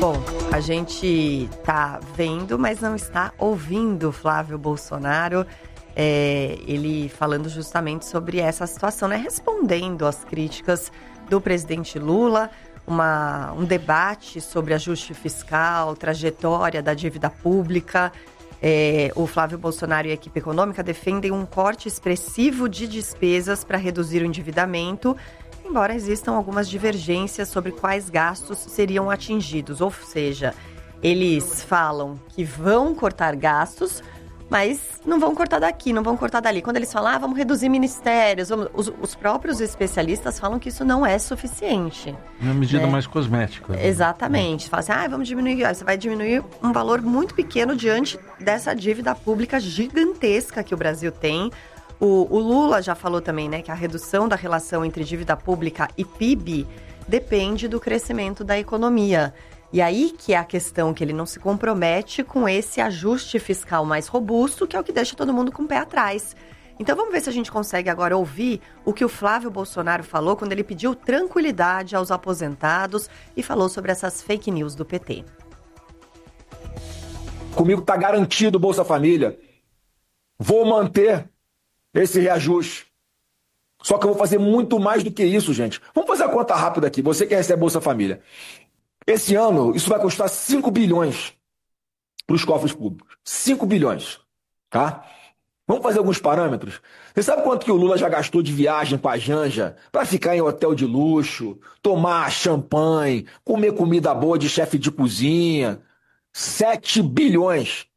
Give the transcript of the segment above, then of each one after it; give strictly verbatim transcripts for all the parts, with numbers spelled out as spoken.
Bom, a gente está vendo, mas não está ouvindo Flávio Bolsonaro. É, ele falando justamente sobre essa situação, né? Respondendo às críticas do presidente Lula, uma, um debate sobre ajuste fiscal, trajetória da dívida pública. É, o Flávio Bolsonaro e a equipe econômica defendem um corte expressivo de despesas para reduzir o endividamento, embora existam algumas divergências sobre quais gastos seriam atingidos. Ou seja, eles falam que vão cortar gastos, mas não vão cortar daqui, não vão cortar dali. Quando eles falam, ah, vamos reduzir ministérios, vamos... Os, os próprios especialistas falam que isso não é suficiente. É uma medida né? mais cosmética. Né? Exatamente. Fala assim, ah, vamos diminuir. Você vai diminuir um valor muito pequeno diante dessa dívida pública gigantesca que o Brasil tem. O, o Lula já falou também, né, que a redução da relação entre dívida pública e P I B depende do crescimento da economia. E aí que é a questão, que ele não se compromete com esse ajuste fiscal mais robusto, que é o que deixa todo mundo com o pé atrás. Então vamos ver se a gente consegue agora ouvir o que o Flávio Bolsonaro falou quando ele pediu tranquilidade aos aposentados e falou sobre essas fake news do P T. Comigo está garantido o Bolsa Família. Vou manter esse reajuste. Só que eu vou fazer muito mais do que isso, gente. Vamos fazer a conta rápida aqui. Você que recebe Bolsa Família. Esse ano, isso vai custar cinco bilhões para os cofres públicos. cinco bilhões, tá? Vamos fazer alguns parâmetros. Você sabe quanto que o Lula já gastou de viagem com a Janja para ficar em hotel de luxo, tomar champanhe, comer comida boa de chefe de cozinha? sete bilhões.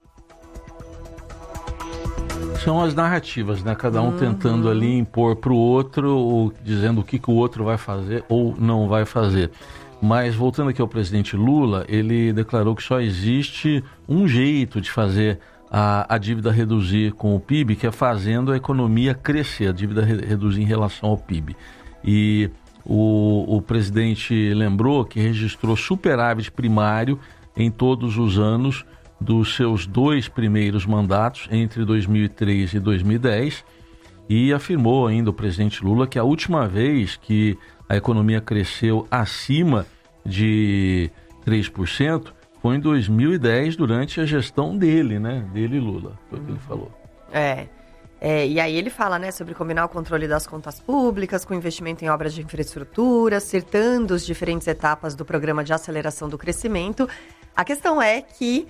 São as narrativas, né? Cada um uhum. tentando ali impor para o outro, ou dizendo o que, que o outro vai fazer ou não vai fazer. Mas voltando aqui ao presidente Lula, ele declarou que só existe um jeito de fazer a, a dívida reduzir com o P I B, que é fazendo a economia crescer, a dívida re, reduzir em relação ao P I B. E o, o presidente lembrou que registrou superávit primário em todos os anos dos seus dois primeiros mandatos, entre dois mil e três e dois mil e dez, e afirmou ainda o presidente Lula que a última vez que a economia cresceu acima de três por cento foi em dois mil e dez, durante a gestão dele, né? Dele, Lula, foi o que ele falou. É, é, e aí ele fala, né, sobre combinar o controle das contas públicas com investimento em obras de infraestrutura, acertando as diferentes etapas do programa de aceleração do crescimento. A questão é que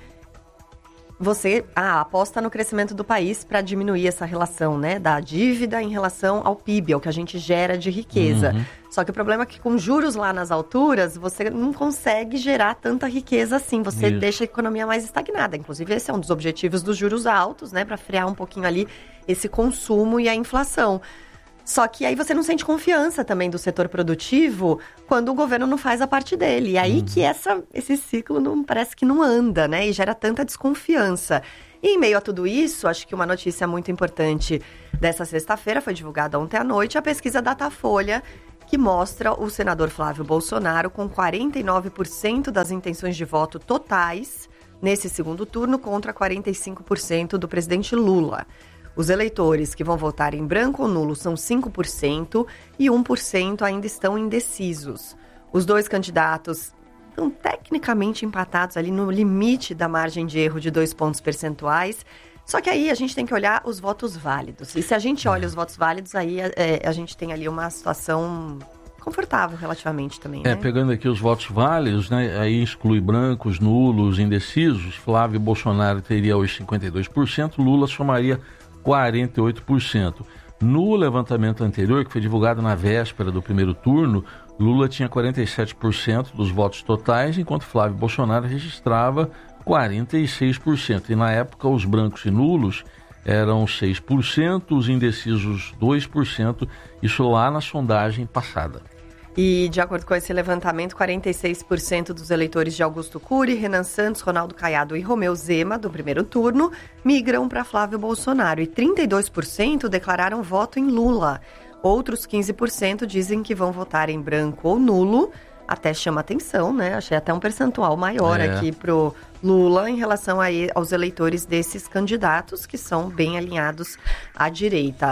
você ah, aposta no crescimento do país para diminuir essa relação, né, da dívida em relação ao P I B, ao que a gente gera de riqueza. Uhum. Só que o problema é que com juros lá nas alturas, você não consegue gerar tanta riqueza assim, você Isso. deixa a economia mais estagnada. Inclusive, esse é um dos objetivos dos juros altos, né, para frear um pouquinho ali esse consumo e a inflação. Só que aí você não sente confiança também do setor produtivo quando o governo não faz a parte dele. E aí uhum. que essa, esse ciclo não, parece que não anda, né? E gera tanta desconfiança. E em meio a tudo isso, acho que uma notícia muito importante dessa sexta-feira foi divulgada ontem à noite, a pesquisa Datafolha, que mostra o senador Flávio Bolsonaro com quarenta e nove por cento das intenções de voto totais nesse segundo turno contra quarenta e cinco por cento do presidente Lula. Os eleitores que vão votar em branco ou nulo são cinco por cento e um por cento ainda estão indecisos. Os dois candidatos estão tecnicamente empatados ali no limite da margem de erro de dois pontos percentuais. Só que aí a gente tem que olhar os votos válidos. E se a gente olha os votos válidos, aí é, a gente tem ali uma situação confortável relativamente também, né? É, pegando aqui os votos válidos, né, aí exclui brancos, nulos, indecisos. Flávio Bolsonaro teria hoje cinquenta e dois por cento, Lula somaria quarenta e oito por cento. No levantamento anterior, que foi divulgado na véspera do primeiro turno, Lula tinha quarenta e sete por cento dos votos totais, enquanto Flávio Bolsonaro registrava quarenta e seis por cento. E na época os brancos e nulos eram seis por cento, os indecisos dois por cento, isso lá na sondagem passada. E, de acordo com esse levantamento, quarenta e seis por cento dos eleitores de Augusto Cury, Renan Santos, Ronaldo Caiado e Romeu Zema, do primeiro turno, migram para Flávio Bolsonaro. E trinta e dois por cento declararam voto em Lula. Outros quinze por cento dizem que vão votar em branco ou nulo. Até chama atenção, né? Achei até um percentual maior é. aqui pro Lula em relação a, aos eleitores desses candidatos, que são bem alinhados à direita.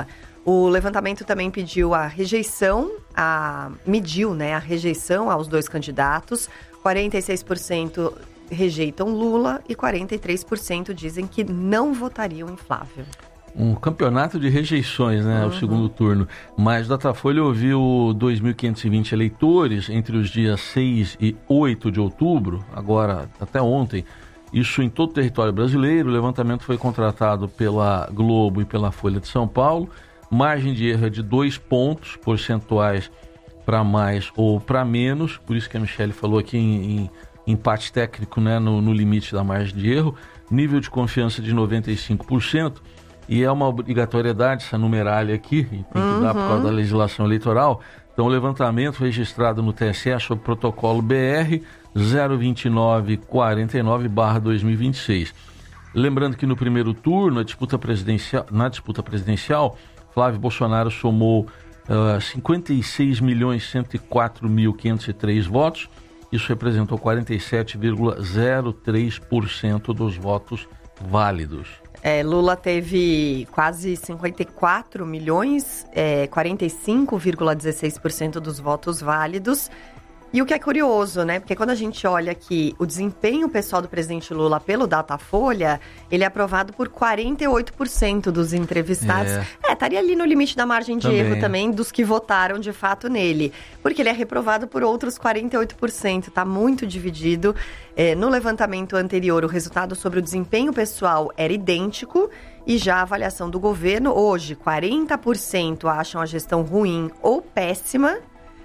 O levantamento também pediu a rejeição, a, mediu né, a rejeição aos dois candidatos. quarenta e seis por cento rejeitam Lula e quarenta e três por cento dizem que não votariam em Flávio. Um campeonato de rejeições, né, uhum. o segundo turno. Mas o Datafolha ouviu dois mil quinhentos e vinte eleitores entre os dias seis e oito de outubro, agora até ontem, isso em todo o território brasileiro. O levantamento foi contratado pela Globo e pela Folha de São Paulo. Margem de erro é de dois pontos percentuais para mais ou para menos, por isso que a Michele falou aqui em, em empate técnico, né, no, no limite da margem de erro. Nível de confiança de noventa e cinco por cento. E é uma obrigatoriedade essa numeralha aqui, e tem que uhum. dar por causa da legislação eleitoral. Então, o levantamento registrado no T S E sob protocolo B R zero vinte e nove quarenta e nove barra dois mil e vinte e seis. Lembrando que no primeiro turno, a disputa presidencial, na disputa presidencial, Flávio Bolsonaro somou uh, cinquenta e seis milhões cento e quatro mil quinhentos e três votos. Isso representou quarenta e sete vírgula zero três por cento dos votos válidos. É, Lula teve quase cinquenta e quatro milhões, é, quarenta e cinco vírgula dezesseis por cento dos votos válidos. E o que é curioso, né? Porque quando a gente olha aqui o desempenho pessoal do presidente Lula pelo Datafolha, ele é aprovado por quarenta e oito por cento dos entrevistados. É, é estaria ali no limite da margem de também. erro também dos que votaram de fato nele. Porque ele é reprovado por outros quarenta e oito por cento. Está muito dividido. É, no levantamento anterior, o resultado sobre o desempenho pessoal era idêntico. E já a avaliação do governo, hoje, quarenta por cento acham a gestão ruim ou péssima.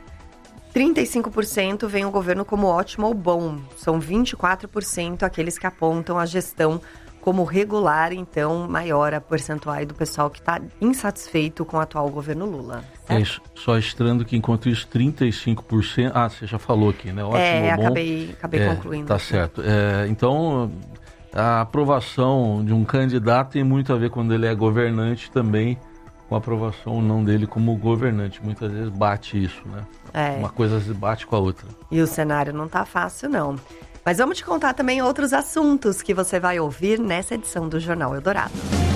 trinta e cinco por cento veem o governo como ótimo ou bom. São vinte e quatro por cento aqueles que apontam a gestão como regular, então maior a percentual do pessoal que está insatisfeito com o atual governo Lula. É isso, só estranho que enquanto isso trinta e cinco por cento... Ah, você já falou aqui, né? Ótimo é, ou bom. acabei, acabei é, concluindo. Tá aqui. certo. É, então, a aprovação de um candidato tem muito a ver quando ele é governante também, com a aprovação ou não dele como governante. Muitas vezes bate isso, né? É. Uma coisa se bate com a outra. E o cenário não tá fácil, não. Mas vamos te contar também outros assuntos que você vai ouvir nessa edição do Jornal Eldorado.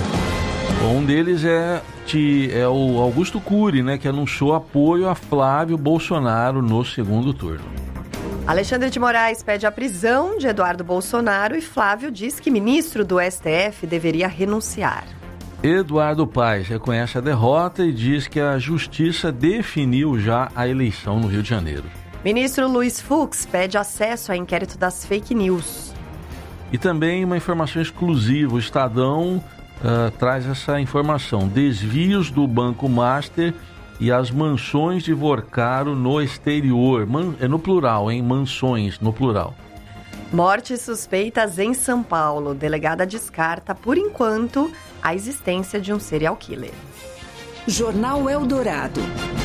Um deles é, de, é o Augusto Cury, né, que anunciou apoio a Flávio Bolsonaro no segundo turno. Alexandre de Moraes pede a prisão de Eduardo Bolsonaro e Flávio diz que ministro do S T F deveria renunciar. Eduardo Paes reconhece a derrota e diz que a justiça definiu já a eleição no Rio de Janeiro. Ministro Luiz Fux pede acesso ao inquérito das fake news. E também uma informação exclusiva, o Estadão uh, traz essa informação. Desvios do Banco Master e as mansões de Vorcaro no exterior. Man, é no plural, hein? Mansões, no plural. Mortes suspeitas em São Paulo. Delegada descarta, por enquanto, a existência de um serial killer. Jornal Eldorado.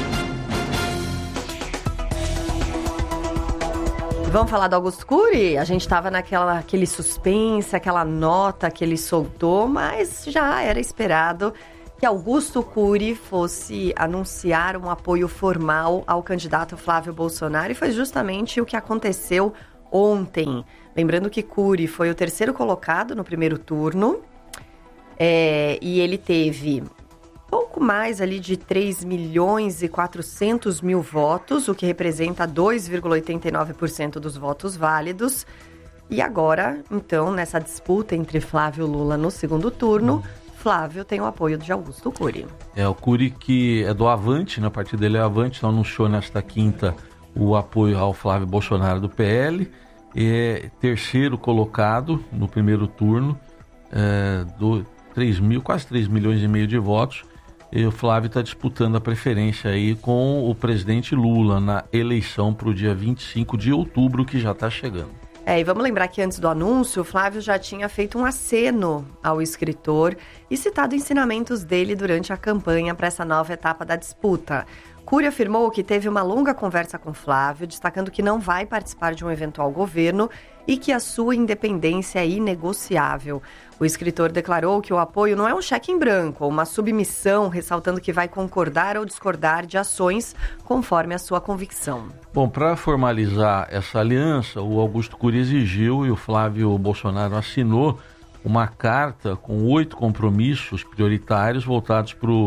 Vamos falar do Augusto Cury? A gente estava naquela aquele suspense, aquela nota que ele soltou, mas já era esperado que Augusto Cury fosse anunciar um apoio formal ao candidato Flávio Bolsonaro, e foi justamente o que aconteceu ontem. Lembrando que Cury foi o terceiro colocado no primeiro turno, é, e ele teve pouco mais ali de três milhões e quatrocentos mil votos, o que representa dois vírgula oitenta e nove por cento dos votos válidos. E agora, então, nessa disputa entre Flávio e Lula no segundo turno, Flávio tem o apoio de Augusto Cury. É, o Cury que é do Avante, né? O partido dele é Avante, então anunciou nesta quinta o apoio ao Flávio Bolsonaro do P L. É terceiro colocado no primeiro turno, é, do três mil, quase três milhões e meio de votos. E o Flávio está disputando a preferência aí com o presidente Lula na eleição para o dia vinte e cinco de outubro, que já está chegando. É, e vamos lembrar que antes do anúncio, o Flávio já tinha feito um aceno ao escritor e citado ensinamentos dele durante a campanha para essa nova etapa da disputa. Cury afirmou que teve uma longa conversa com Flávio, destacando que não vai participar de um eventual governo e que a sua independência é inegociável. O escritor declarou que o apoio não é um cheque em branco ou uma submissão, ressaltando que vai concordar ou discordar de ações conforme a sua convicção. Bom, para formalizar essa aliança, o Augusto Cury exigiu e o Flávio Bolsonaro assinou uma carta com oito compromissos prioritários voltados para o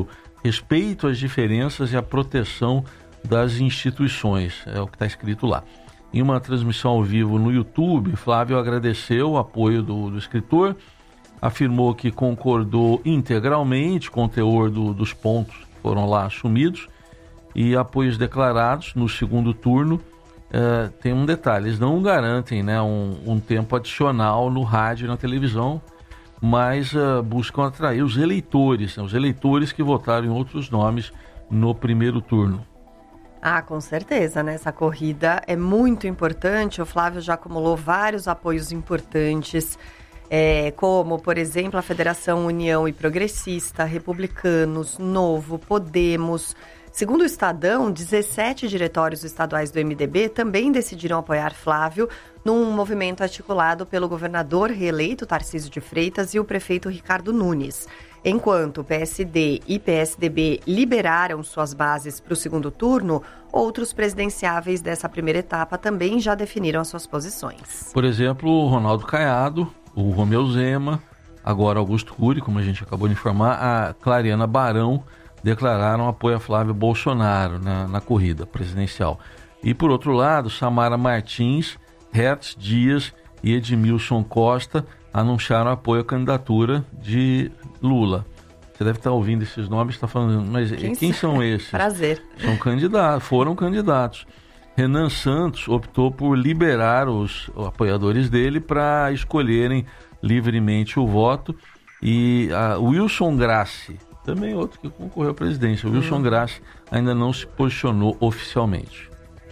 respeito às diferenças e a proteção das instituições, é o que está escrito lá. Em uma transmissão ao vivo no YouTube, Flávio agradeceu o apoio do, do escritor, afirmou que concordou integralmente com o teor do, dos pontos que foram lá assumidos e apoios declarados no segundo turno. Uh, tem um detalhe, eles não garantem, né, um, um tempo adicional no rádio e na televisão, mas uh, buscam atrair os eleitores, né, os eleitores que votaram em outros nomes no primeiro turno. Ah, com certeza, né? Essa corrida é muito importante. O Flávio já acumulou vários apoios importantes, é, como, por exemplo, a Federação União e Progressista, Republicanos, Novo, Podemos. Segundo o Estadão, dezessete diretórios estaduais do M D B também decidiram apoiar Flávio num movimento articulado pelo governador reeleito Tarcísio de Freitas e o prefeito Ricardo Nunes. Enquanto o P S D e P S D B liberaram suas bases para o segundo turno, outros presidenciáveis dessa primeira etapa também já definiram as suas posições. Por exemplo, o Ronaldo Caiado, o Romeu Zema, agora Augusto Cury, como a gente acabou de informar, a Clariana Barão declararam apoio a Flávio Bolsonaro na, na corrida presidencial. E por outro lado, Samara Martins, Hertz Dias e Edmilson Costa anunciaram apoio à candidatura de Lula. Você deve estar ouvindo esses nomes, está falando, mas quem, quem são esses? Prazer. São candidatos, foram candidatos. Renan Santos optou por liberar os apoiadores dele para escolherem livremente o voto. E a Wilson Grassi, também outro que concorreu à presidência, o Wilson hum. Grassi ainda não se posicionou oficialmente.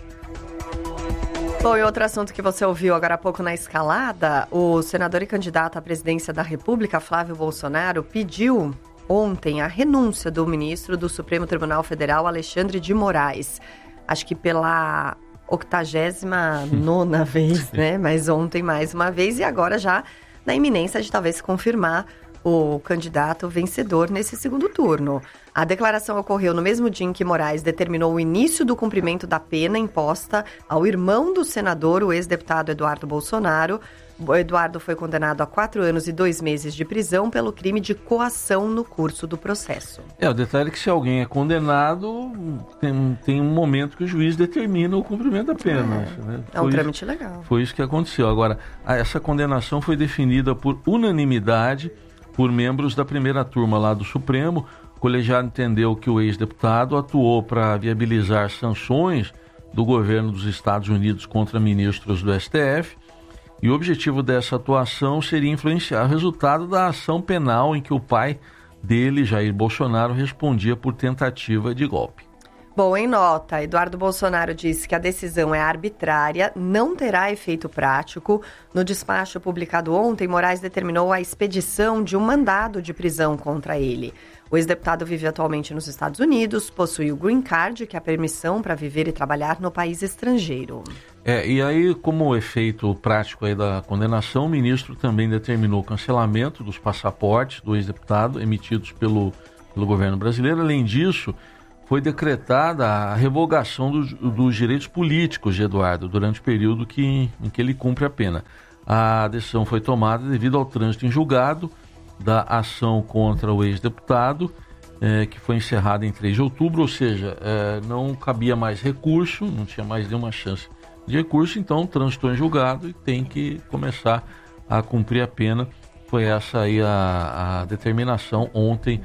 Bom, e outro assunto que você ouviu agora há pouco na escalada, o senador e candidato à presidência da República, Flávio Bolsonaro, pediu ontem a renúncia do ministro do Supremo Tribunal Federal, Alexandre de Moraes. Acho que pela octagésima nona vez, né? Mas ontem mais uma vez e agora já na iminência de talvez confirmar o candidato vencedor nesse segundo turno. A declaração ocorreu no mesmo dia em que Moraes determinou o início do cumprimento da pena imposta ao irmão do senador, o ex-deputado Eduardo Bolsonaro. O Eduardo foi condenado a quatro anos e dois meses de prisão pelo crime de coação no curso do processo. É, o detalhe é que se alguém é condenado, tem, tem um momento que o juiz determina o cumprimento da pena. É, né? é um trâmite legal. Foi isso que aconteceu. Agora, essa condenação foi definida por unanimidade por membros da primeira turma lá do Supremo. O colegiado entendeu que o ex-deputado atuou para viabilizar sanções do governo dos Estados Unidos contra ministros do S T F, e o objetivo dessa atuação seria influenciar o resultado da ação penal em que o pai dele, Jair Bolsonaro, respondia por tentativa de golpe. Bom, em nota, Eduardo Bolsonaro disse que a decisão é arbitrária, não terá efeito prático. No despacho publicado ontem, Moraes determinou a expedição de um mandado de prisão contra ele. O ex-deputado vive atualmente nos Estados Unidos, possui o Green Card, que é a permissão para viver e trabalhar no país estrangeiro. É, e aí, como efeito prático aí da condenação, o ministro também determinou o cancelamento dos passaportes do ex-deputado emitidos pelo, pelo governo brasileiro. Além disso, foi decretada a revogação dos, dos direitos políticos de Eduardo durante o período que, em que ele cumpre a pena. A decisão foi tomada devido ao trânsito em julgado da ação contra o ex-deputado, eh, que foi encerrada em três de outubro, ou seja, eh, não cabia mais recurso, não tinha mais nenhuma chance de recurso, então transitou em julgado e tem que começar a cumprir a pena. Foi essa aí a, a determinação ontem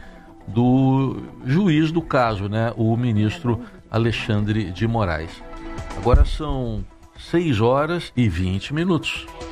do juiz do caso, né, o ministro Alexandre de Moraes. Agora são seis horas e vinte minutos.